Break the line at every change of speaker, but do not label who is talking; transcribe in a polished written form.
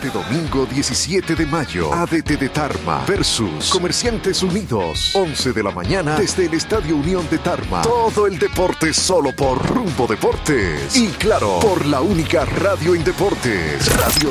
Este domingo 17 de mayo, ADT de Tarma versus Comerciantes Unidos, 11 de la mañana desde el Estadio Unión de Tarma. Todo el deporte solo por Rumbo Deportes. Y claro, por la única radio en deportes, Radio